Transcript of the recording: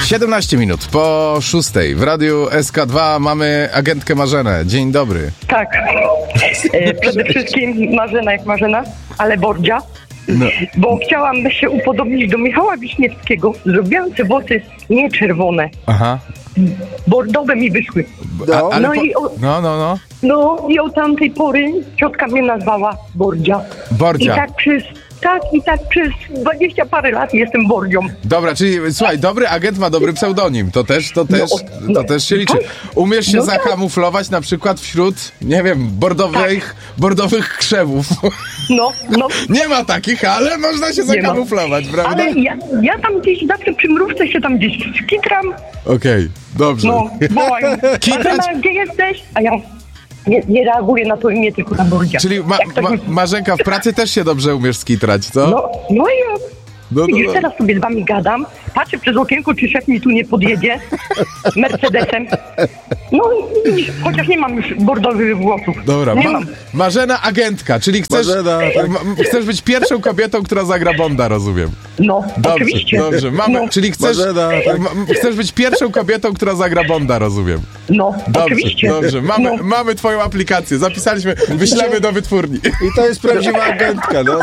17 minut po 6 w radiu SK2 mamy agentkę Marzenę. Dzień dobry. Tak. Przede wszystkim Marzena jak Marzena, ale Bordzia. No. Bo chciałam się upodobnić do Michała Wiśniewskiego. Zrobiłam te włosy nie czerwone. Aha. Bordowe mi wyszły. Ale No i od tamtej pory ciotka mnie nazwała Bordzia. Bordzia. I tak przez 20 parę lat jestem Bordzią. Dobra, czyli słuchaj, dobry agent ma dobry pseudonim. To też się liczy. Umiesz się zakamuflować na przykład wśród, nie wiem, bordowych krzewów. No. Nie ma takich, ale można się zakamuflować, prawda? Ale ja tam gdzieś zawsze przy mrówce się tam gdzieś skitram. Okej, dobrze. No, wołają. Kitrać? Marzena, gdzie jesteś? A ja nie reaguję na to imię, tylko na Bordzia. Czyli Marzenka, w pracy też się dobrze umiesz skitrać, co? No i widzisz, teraz sobie z wami gadam, patrzę przez okienko, czy szef mi tu nie podjedzie Mercedesem. No i chociaż nie mam już bordowych włosów. Dobra, Nie mam. Marzena agentka, czyli chcesz być pierwszą kobietą, która zagra Bonda, rozumiem. No, oczywiście. Dobrze, czyli chcesz być pierwszą kobietą, która zagra Bonda, rozumiem. No, oczywiście. Dobrze, mamy twoją aplikację, zapisaliśmy, wyślemy do wytwórni. I to jest prawdziwa agentka, no.